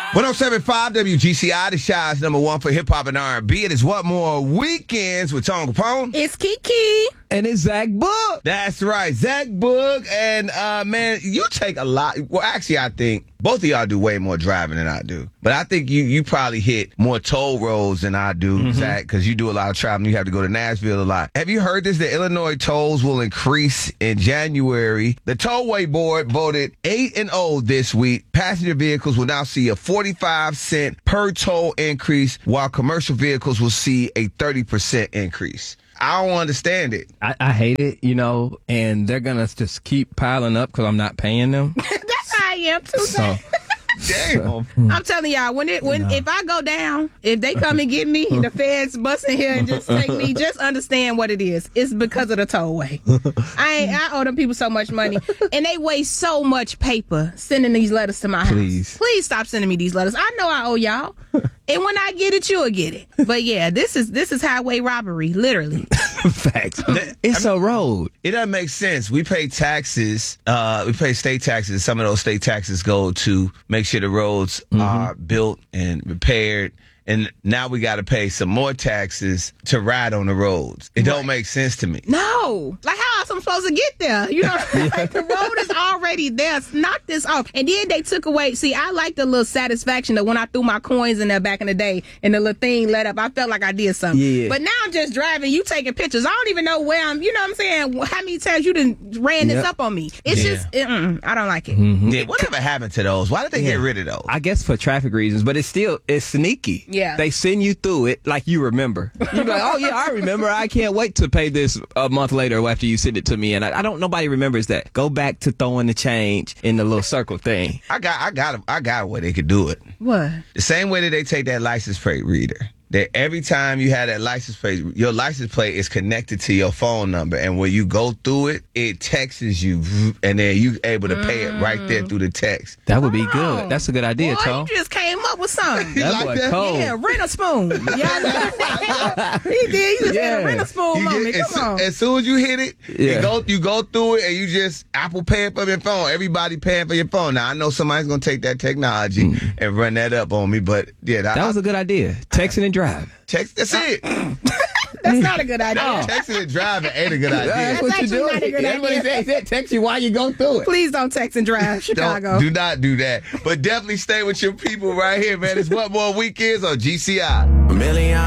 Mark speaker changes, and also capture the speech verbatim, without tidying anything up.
Speaker 1: one oh seven point five W G C I, the Shy's number one for hip-hop and R and B. It is What More Weekends with Tone Capone.
Speaker 2: It's Kiki.
Speaker 3: And it's Zach Book.
Speaker 1: That's right, Zach Book. And, uh, man, you take a lot. Well, actually, I think both of y'all do way more driving than I do. But I think you you probably hit more toll roads than I do, mm-hmm. Zach, because you do a lot of traveling. You have to go to Nashville a lot. Have you heard this? The Illinois tolls will increase in January. The Tollway Board voted eight and oh this week. Passenger vehicles will now see a forty-five cent per toll increase, while commercial vehicles will see a thirty percent increase. I don't understand it.
Speaker 3: I, I hate it, you know, and they're going to just keep piling up because I'm not paying them.
Speaker 2: That's how I am, too.
Speaker 3: So,
Speaker 1: Damn.
Speaker 2: I'm telling y'all, when it when no. if I go down, if they come and get me, the feds bust in here and just take me, just understand what it is. It's because of the tollway. I ain't, I owe them people so much money, and they waste so much paper sending these letters to my
Speaker 3: Please.
Speaker 2: house. Please stop sending me these letters. I know I owe y'all, and when I get it, you'll get it. But yeah, this is this is highway robbery, literally.
Speaker 3: Facts. It's I mean, a road.
Speaker 1: It doesn't make sense. We pay taxes. Uh, we pay state taxes. Some of those state taxes go to make sure the roads mm-hmm. are built and repaired. And now we got to pay some more taxes to ride on the roads. It right. don't make sense to me.
Speaker 2: No. Like, how else I'm supposed to get there? You know, yeah. like the road is already there. Knock this off. And then they took away. See, I like the little satisfaction that when I threw my coins in there back in the day and the little thing let up, I felt like I did something.
Speaker 3: Yeah.
Speaker 2: But now I'm just driving, you taking pictures. I don't even know where I'm, you know what I'm saying? How many times you done ran yep. this up on me? It's yeah. just, mm-mm, I don't like it.
Speaker 1: Mm-hmm. Yeah, whatever happened to those? Why did they yeah. get rid of those?
Speaker 3: I guess for traffic reasons, but it's still, it's sneaky.
Speaker 2: Yeah.
Speaker 3: They send you through it like you remember. You're like, oh yeah, I remember. I can't wait to pay this a month later after you send it to me. And I, I don't. Nobody remembers that. Go back to throwing the change in the little circle thing.
Speaker 1: I got. I got. I got a way they could do it.
Speaker 2: What?
Speaker 1: The same way that they take that license plate reader. That every time you have that license plate, your license plate is connected to your phone number, and when you go through it, it texts you, and then you able to pay it right there through the text.
Speaker 3: That would be good. That's a good idea,
Speaker 2: Boy,
Speaker 3: Tom.
Speaker 2: You just came up with something.
Speaker 3: That
Speaker 1: like
Speaker 3: boy
Speaker 1: that?
Speaker 3: cold.
Speaker 2: Yeah, rent a spoon. Yeah, he did. He just
Speaker 3: Yeah.
Speaker 2: had a rent a spoon
Speaker 1: You
Speaker 2: moment.
Speaker 1: get-
Speaker 2: Come
Speaker 1: as,
Speaker 2: on.
Speaker 1: as soon as you hit it,
Speaker 3: Yeah.
Speaker 1: you go you go through it, and you just Apple paying for your phone. Everybody paying for your phone. Now I know somebody's gonna take that technology mm. and run that up on me, but yeah,
Speaker 3: that I, was a good idea. Texting and driving.
Speaker 1: Text. That's it.
Speaker 2: That's not a good idea.
Speaker 1: No, texting and driving ain't a good idea.
Speaker 2: That's what you're doing. Not a good
Speaker 3: Everybody
Speaker 2: idea.
Speaker 3: said text you while you go through it.
Speaker 2: Please don't text and drive, Chicago.
Speaker 1: Don't, do not do that. But definitely stay with your people right here, man. It's What More Weekends on G C I.
Speaker 4: Million